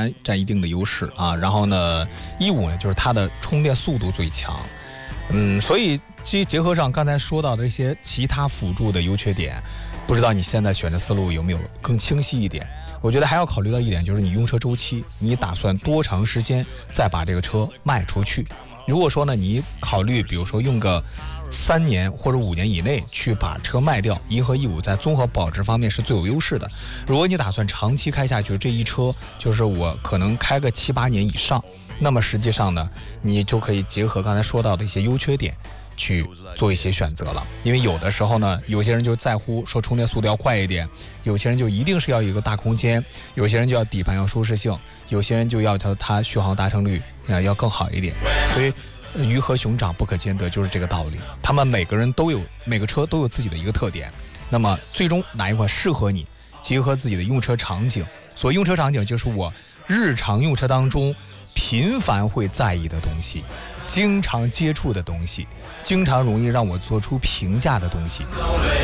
然占一定的优势啊。然后呢，15呢就是它的充电速度最强。所以结合上刚才说到的这些其他辅助的优缺点，不知道你现在选的思路有没有更清晰一点？我觉得还要考虑到一点，就是你用车周期，你打算多长时间再把这个车卖出去？如果说呢，你考虑比如说用个3年或者5年以内去把车卖掉，银河E5在综合保值方面是最有优势的。如果你打算长期开下去，这一车就是我可能开个7、8年以上，那么实际上呢，你就可以结合刚才说到的一些优缺点去做一些选择了。因为有的时候呢，有些人就在乎说充电速度要快一点，有些人就一定是要有一个大空间，有些人就要底盘要舒适性，有些人就要求它续航达成率要更好一点。所以鱼和熊掌不可兼得，就是这个道理。他们每个车都有自己的一个特点，那么最终哪一款适合你，结合自己的用车场景。所谓用车场景，就是我日常用车当中频繁会在意的东西，经常接触的东西，经常容易让我做出评价的东西。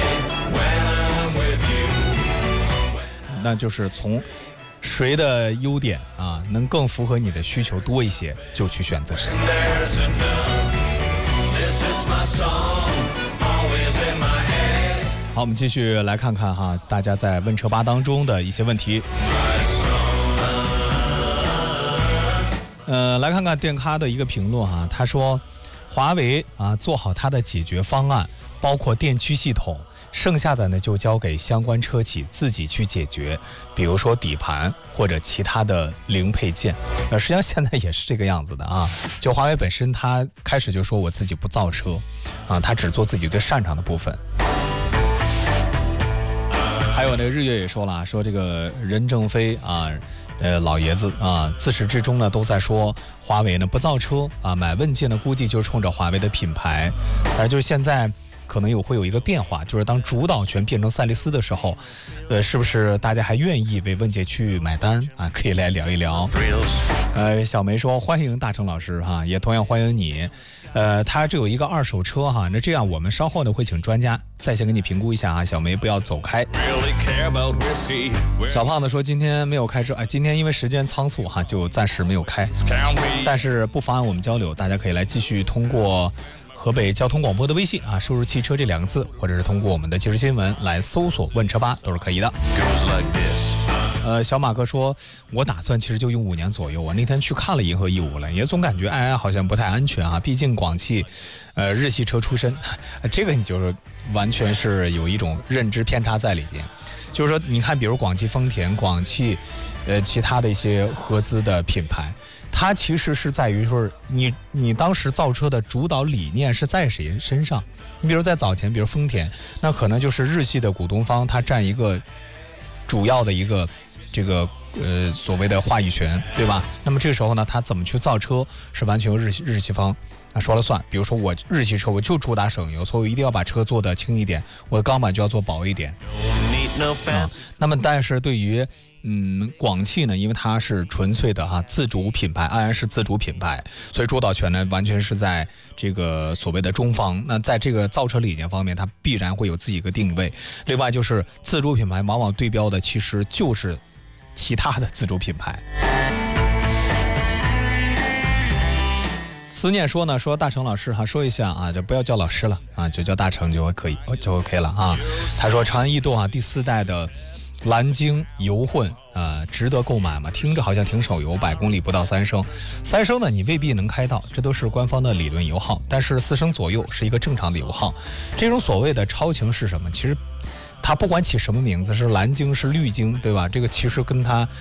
那就是从谁的优点啊能更符合你的需求多一些，就去选择谁。好，我们继续来看看哈，大家在问车吧当中的一些问题。来看看电咖的一个评论哈，他说华为做好它的解决方案，包括电驱系统，剩下的呢就交给相关车企自己去解决，比如说底盘或者其他的零配件。实际上现在也是这个样子的啊。就华为本身，它开始就说我自己不造车啊，它只做自己最擅长的部分。还有那个日月也说了，说这个任正非老爷子自始至终呢都在说华为呢不造车买问界呢估计就是冲着华为的品牌，但是就是现在可能会有一个变化，就是当主导权变成赛力斯的时候，是不是大家还愿意为问界去买单可以来聊一聊。小梅说欢迎大成老师也同样欢迎你。他这有一个二手车那这样我们稍后呢会请专家再先给你评估一下小梅不要走开。小胖子说今天没有开车，今天因为时间仓促就暂时没有开，但是不妨碍我们交流，大家可以来继续通过河北交通广播的微信输入汽车这2个字，或者是通过我们的即时新闻来搜索问车吧都是可以的。小马哥说我打算其实就用5年左右，我那天去看了银河E5了，也总感觉好像不太安全毕竟广汽日系车出身，这个你就是完全是有一种认知偏差在里边。就是说你看比如广汽丰田、广汽其他的一些合资的品牌，它其实是在于说你当时造车的主导理念是在谁身上。你比如在早前，比如丰田，那可能就是日系的股东方它占一个主要的一个这个所谓的话语权，对吧？那么这个时候呢，他怎么去造车是完全由日系方说了算。比如说我日系车我就主打省油，所以我一定要把车做得轻一点，我的钢板就要做薄一点。那么但是对于广汽呢，因为它是纯粹的自主品牌，安然是自主品牌，所以主导权呢完全是在这个所谓的中方。那在这个造车理念方面，它必然会有自己一个定位。另外就是自主品牌往往对标的其实就是其他的自主品牌。思念说呢，说大成老师说一下就不要叫老师了就叫大成就 OK 了他说长安逸动第4代的蓝鲸油混值得购买吗？听着好像挺省油，100公里不到3升，3升呢你未必能开到，这都是官方的理论油耗，但是4升左右是一个正常的油耗。这种所谓的超轻是什么？其实它不管起什么名字，是蓝鲸是绿鲸，对吧？这个其实跟它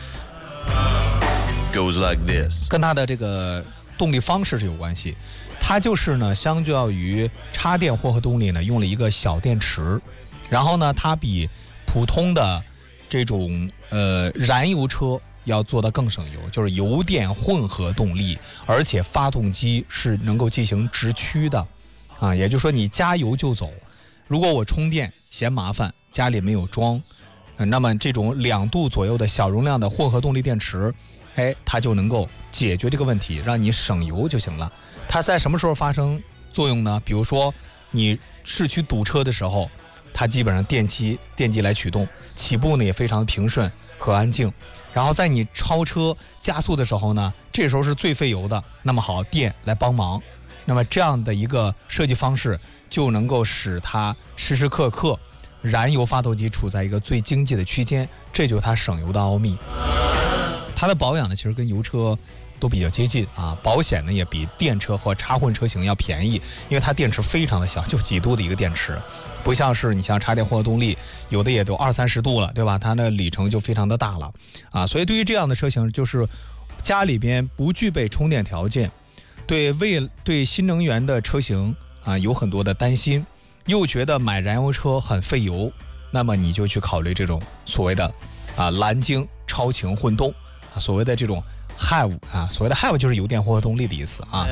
跟它的这个动力方式是有关系。它就是呢相较于插电混合动力呢用了一个小电池，然后呢它比普通的这种燃油车要做得更省油，就是油电混合动力，而且发动机是能够进行直驱的也就是说你加油就走。如果我充电嫌麻烦，家里没有装，那么这种2度左右的小容量的混合动力电池它就能够解决这个问题，让你省油就行了。它在什么时候发生作用呢？比如说你市区堵车的时候， 它基本上电机来驱动，起步呢也非常的平顺和安静。然后在你超车加速的时候呢，这时候是最费油的，那么好，电来帮忙，那么这样的一个设计方式就能够使它时时刻刻燃油发动机处在一个最经济的区间，这就是它省油的奥秘。它的保养呢，其实跟油车都比较接近啊，保险呢也比电车和插混车型要便宜，因为它电池非常的小，就几度的一个电池，不像是你像插电混合动力，有的也都20-30度了，对吧？它的里程就非常的大了啊，所以对于这样的车型，就是家里边不具备充电条件，对新能源的车型啊有很多的担心，又觉得买燃油车很费油，那么你就去考虑这种所谓的蓝鲸超轻混动啊，所谓的这种HYVE 啊，所谓的 HYVE 就是油电混合动力的意思啊。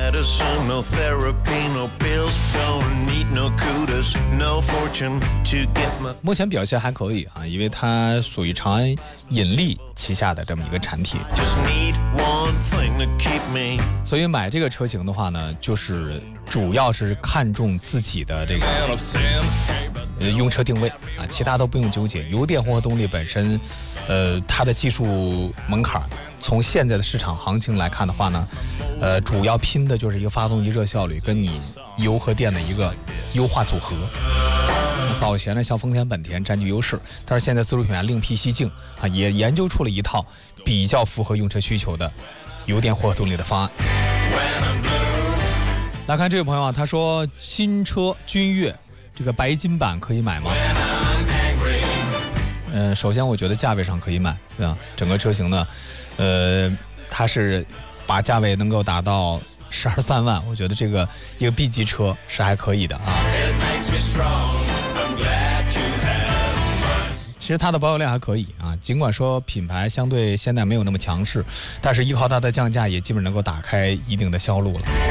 目前表现还可以啊，因为它属于长安引力旗下的这么一个产品，所以买这个车型的话呢，就是主要是看重自己的这个用车定位啊，其他都不用纠结。油电混合动力本身，它的技术门槛，从现在的市场行情来看的话呢，主要拼的就是一个发动机热效率跟你油和电的一个优化组合。早前呢，像丰田、本田占据优势，但是现在自主品牌另辟蹊径啊，也研究出了一套比较符合用车需求的油电混合动力的方案。来看这位朋友啊，他说新车君越这个白金版可以买吗？首先我觉得价位上可以买，对吧？整个车型呢，它是把价位能够达到12-13万，我觉得这个一个 B 级车是还可以的啊。其实它的保有量还可以啊，尽管说品牌相对现在没有那么强势，但是依靠它的降价也基本能够打开一定的销路了。